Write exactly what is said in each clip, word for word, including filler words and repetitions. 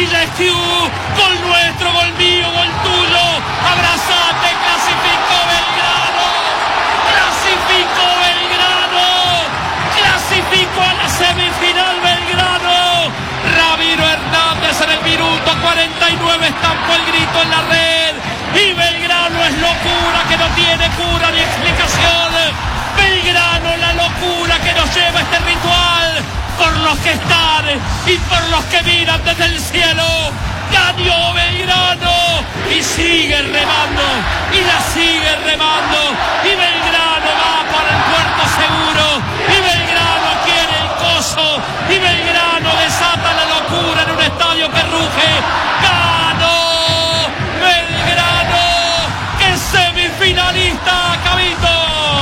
Villa Estiu, gol nuestro, gol mío, gol tuyo, abrazate, clasificó Belgrano, clasificó Belgrano, clasificó a la semifinal Belgrano. Ramiro Hernández en el minuto cuarenta y nueve estampó el grito en la red, y Belgrano es locura que no tiene cura ni explicación. Belgrano, la locura que nos lleva este ritual, por los que están y por los que miran desde el cielo. Ganó Belgrano y sigue remando, y la sigue remando, y Belgrano va para el puerto seguro, y Belgrano quiere el coso, y Belgrano desata la locura en un estadio que ruge. ¡Ganó Belgrano, que es semifinalista, Cabito!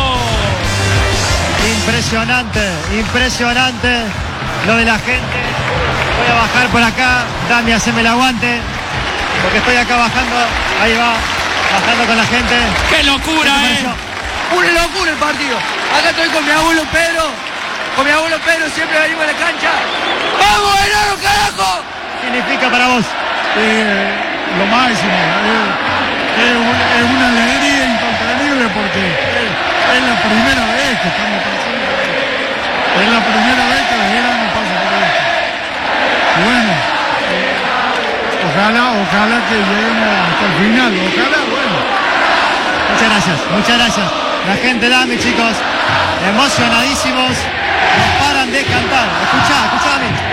Impresionante, impresionante lo de la gente. Voy a bajar por acá, Dami, haceme el aguante, porque estoy acá bajando, ahí va, bajando con la gente. ¡Qué locura, eh! Una locura el partido. Acá estoy con mi abuelo Pedro, con mi abuelo Pedro, siempre venimos a la cancha. ¡Vamos, Belgrano, carajo! ¿Qué significa para vos? Eh, lo máximo, eh, es, un, es una alegría incontenible porque es, es la primera vez que estamos pasando. Es la primera vez que Belgrano pasa por esto. Y bueno, eh, ojalá, ojalá que lleguemos hasta el final, ojalá, bueno. Muchas gracias, muchas gracias. La gente, Dami, chicos, emocionadísimos, no paran de cantar. Escuchá, escuchá, Dami.